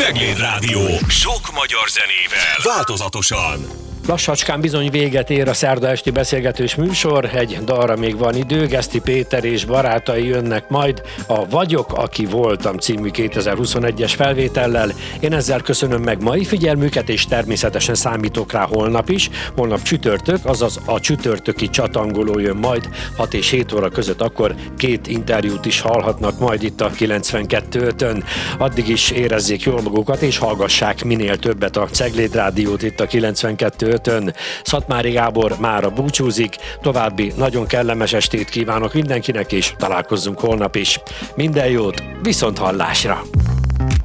Cegléd Rádió. Sok magyar zenével. Változatosan. Lassacskán bizony véget ér a szerda esti beszélgetős műsor, egy dalra még van idő, Geszti Péter és barátai jönnek majd a Vagyok, aki voltam című 2021-es felvétellel. Én ezzel köszönöm meg mai figyelmüket, és természetesen számítok rá holnap is. Holnap csütörtök, azaz a csütörtöki csatangoló jön majd 6 és 7 óra között, akkor 2 interjút is hallhatnak majd itt a 92.5-ön. Addig is érezzék jól magukat, és hallgassák minél többet a Cegléd Rádiót itt a 92.5-ön. Szatmári Gábor mára búcsúzik, további nagyon kellemes estét kívánok mindenkinek, és találkozzunk holnap is. Minden jót, viszont hallásra!